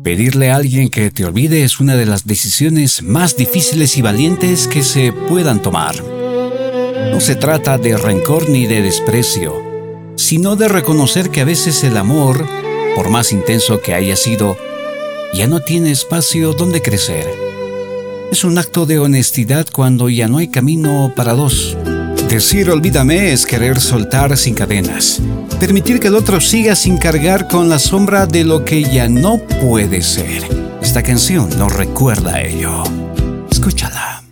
Pedirle a alguien que te olvide es una de las decisiones más difíciles y valientes que se puedan tomar. No se trata de rencor ni de desprecio, sino de reconocer que a veces el amor, por más intenso que haya sido, ya no tiene espacio donde crecer. Es un acto de honestidad cuando ya no hay camino para dos. Decir olvídame es querer soltar sin cadenas, permitir que el otro siga sin cargar con la sombra de lo que ya no puede ser. Esta canción nos recuerda a ello. Escúchala.